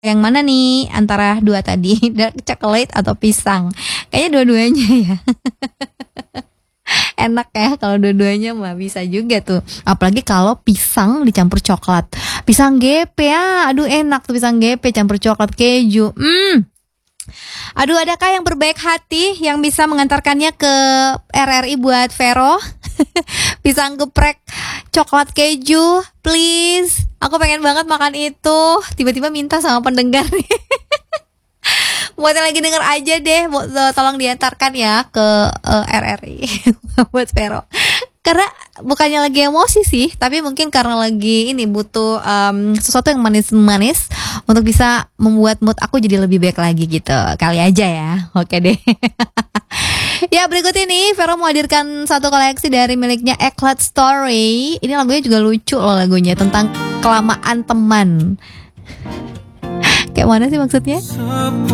Yang mana nih antara dua tadi, dark chocolate atau pisang? Kayaknya dua-duanya ya. Enak ya kalau dua-duanya mah bisa juga tuh. Apalagi kalau pisang dicampur coklat. Pisang gepe ya, aduh enak tuh pisang gepe campur coklat keju. Aduh, adakah yang berbaik hati yang bisa mengantarkannya ke RRI buat Vero? Pisang geprek coklat keju, please. Aku pengen banget makan itu. Tiba-tiba minta sama pendengar nih. Buat yang lagi denger aja deh, tolong diantarkan ya ke RRI buat Vero. Karena bukannya lagi emosi sih, tapi mungkin karena lagi ini butuh sesuatu yang manis-manis untuk bisa membuat mood aku jadi lebih baik lagi gitu. Kali aja ya, oke deh. Ya, berikut ini Vero mau hadirkan satu koleksi dari miliknya Eclat Story. Ini lagunya juga lucu loh lagunya, tentang kelamaan teman. Kayak mana sih maksudnya?